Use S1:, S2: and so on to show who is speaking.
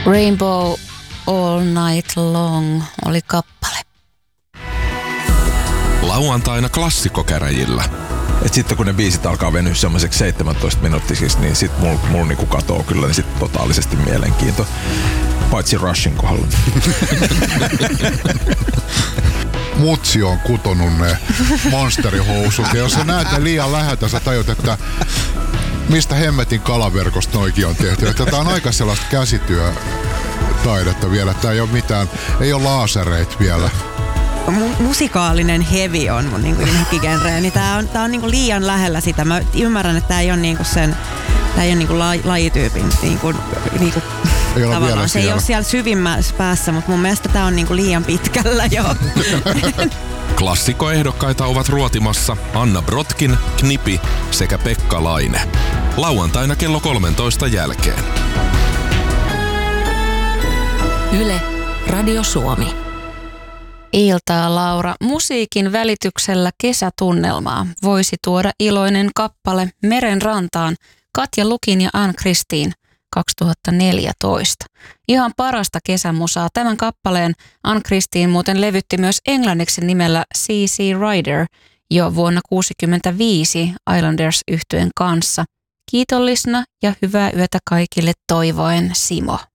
S1: Rainbow All Night Long oli kappale.
S2: Lauantaina klassikkokäräjillä.
S3: Et sitten kun ne biisit alkaa venyä semmoiseksi 17 minuuttisiksi, niin sit mulla niinku katoo kyllä niin sit totaalisesti mielenkiinto. Paitsi Rushin kohdalla.
S4: Mutsi on kutonut ne monsterihousut. Ja jos sä näet ne liian läheltä, sä tajut, että mistä hemmetin kalaverkosta noikin on tehty. Että tää on aika sellaista käsityötaidetta vielä. Tää ei ole mitään, ei ole laasereita vielä.
S5: Musikaalinen heavy on mun niinku genreä, niin tää on niinku liian lähellä sitä. Mä ymmärrän, että tää ei ole niinku sen, tää ei ole niinku lajityypin niinku
S4: ei ole vielä
S5: se
S4: siellä.
S5: ei ole siellä syvimmässä päässä, mutta mun mielestä tää on niinku liian pitkällä jo.
S2: Klassikkoehdokkaita ovat ruotimassa Anna Brotkin, Knipi sekä Pekka Laine. Lauantaina kello 13 jälkeen.
S1: Yle, Radio Suomi. Iltaa, Laura. Musiikin välityksellä kesätunnelmaa voisi tuoda iloinen kappale Meren rantaan Katja Lukin ja Ann-Kristiin 2014. Ihan parasta kesämusaa. Tämän kappaleen Ann-Kristiin muuten levytti myös englanniksi nimellä C.C. Rider jo vuonna 1965 Islanders-yhtyeen kanssa. Kiitollisena ja hyvää yötä kaikille toivoen, Simo.